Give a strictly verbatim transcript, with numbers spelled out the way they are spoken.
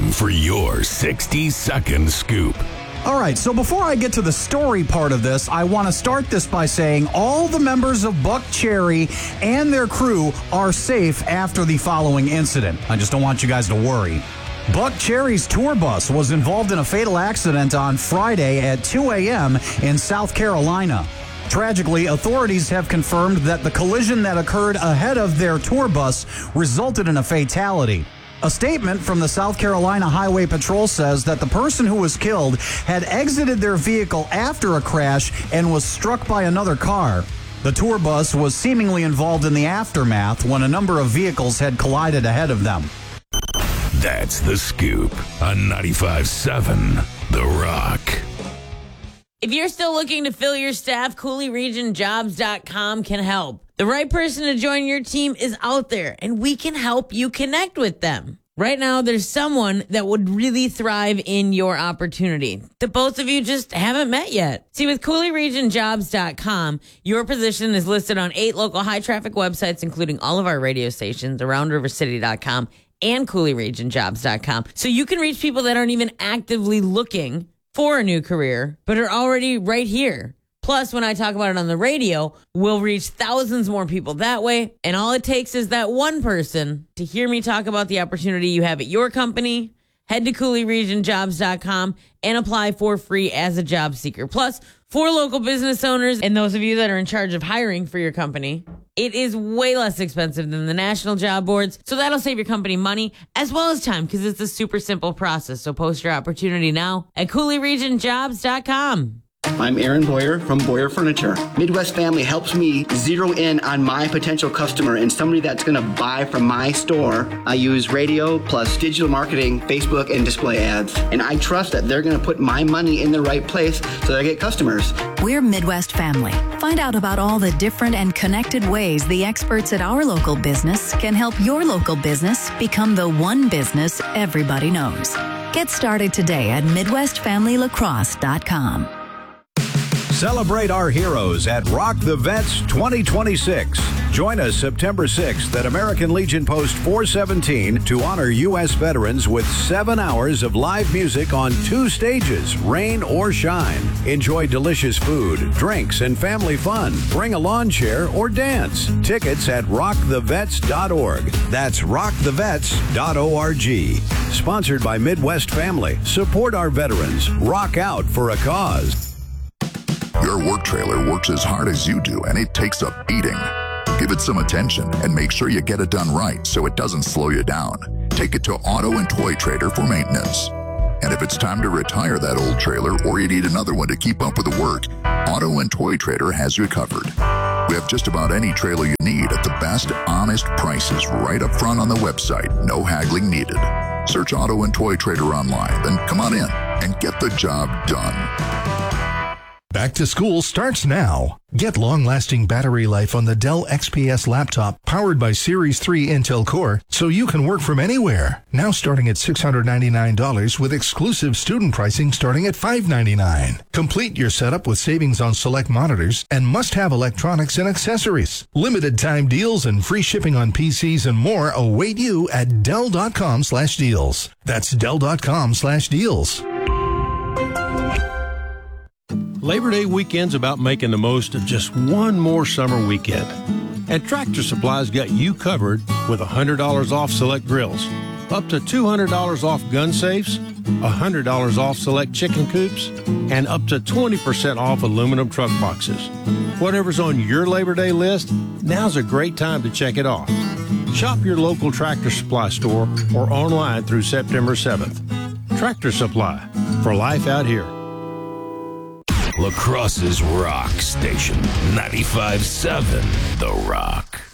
time for your sixty-second scoop. All right, so before I get to the story part of this, I want to start this by saying all the members of Buck Cherry and their crew are safe after the following incident. I just don't want you guys to worry. Buck Cherry's tour bus was involved in a fatal accident on Friday at two a.m. in South Carolina. Tragically, authorities have confirmed that the collision that occurred ahead of their tour bus resulted in a fatality. A statement from the South Carolina Highway Patrol says that the person who was killed had exited their vehicle after a crash and was struck by another car. The tour bus was seemingly involved in the aftermath when a number of vehicles had collided ahead of them. That's The Scoop on ninety-five point seven The Rock. If you're still looking to fill your staff, Cooley Region Jobs dot com can help. The right person to join your team is out there, and we can help you connect with them. Right now, there's someone that would really thrive in your opportunity that both of you just haven't met yet. See, with Cooley Region Jobs dot com, your position is listed on eight local high-traffic websites, including all of our radio stations, around river city dot com and Cooley Region Jobs dot com. So you can reach people that aren't even actively looking for a new career, but are already right here. Plus, when I talk about it on the radio, we'll reach thousands more people that way. And all it takes is that one person to hear me talk about the opportunity you have at your company. Head to Cooley Region Jobs dot com and apply for free as a job seeker. Plus, for local business owners and those of you that are in charge of hiring for your company, it is way less expensive than the national job boards. So that'll save your company money as well as time because it's a super simple process. So post your opportunity now at Cooley Region Jobs dot com. I'm Aaron Boyer from Boyer Furniture. Midwest Family helps me zero in on my potential customer and somebody that's going to buy from my store. I use radio plus digital marketing, Facebook, and display ads. And I trust that they're going to put my money in the right place so that I get customers. We're Midwest Family. Find out about all the different and connected ways the experts at our local business can help your local business become the one business everybody knows. Get started today at Midwest Family Lacrosse dot com. Celebrate our heroes at Rock the Vets twenty twenty-six. Join us September sixth at American Legion Post four seventeen to honor U S veterans with seven hours of live music on two stages, rain or shine. Enjoy delicious food, drinks, and family fun. Bring a lawn chair or dance. Tickets at rock the vets dot org. That's rock the vets dot org. Sponsored by Midwest Family. Support our veterans. Rock out for a cause. Your work trailer works as hard as you do, and it takes a beating. Give it some attention and make sure you get it done right so it doesn't slow you down. Take it to Auto and Toy Trader for maintenance. And if it's time to retire that old trailer or you need another one to keep up with the work, Auto and Toy Trader has you covered. We have just about any trailer you need at the best, honest prices right up front on the website. No haggling needed. Search Auto and Toy Trader online, then come on in and get the job done. Back to school starts now. Get long-lasting battery life on the Dell X P S laptop powered by Series three Intel Core so you can work from anywhere. Now starting at six hundred ninety-nine dollars with exclusive student pricing starting at five hundred ninety-nine dollars. Complete your setup with savings on select monitors and must-have electronics and accessories. Limited time deals and free shipping on P Cs and more await you at Dell dot com slash deals. That's Dell dot com slash deals. Labor Day weekend's about making the most of just one more summer weekend. And Tractor Supply's got you covered with one hundred dollars off select grills, up to two hundred dollars off gun safes, one hundred dollars off select chicken coops, and up to twenty percent off aluminum truck boxes. Whatever's on your Labor Day list, now's a great time to check it off. Shop your local Tractor Supply store or online through September seventh. Tractor Supply, for life out here. La Crosse's Rock Station, ninety-five point seven The Rock.